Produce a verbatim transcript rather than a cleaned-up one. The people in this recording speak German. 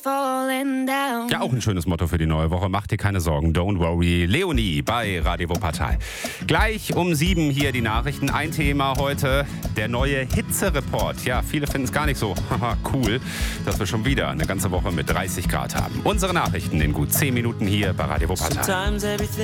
falling down. Ja, auch ein schönes Motto für die neue Woche. Mach dir keine Sorgen, don't worry. Leonie bei Radio Wuppertal. Gleich um sieben hier die Nachrichten. Ein Thema heute, der neue Hitze-Report. Ja, viele finden es gar nicht so haha, cool, dass wir schon wieder eine ganze Woche mit dreißig Grad haben. Unsere Nachrichten in gut zehn Minuten hier bei Radio Wuppertal.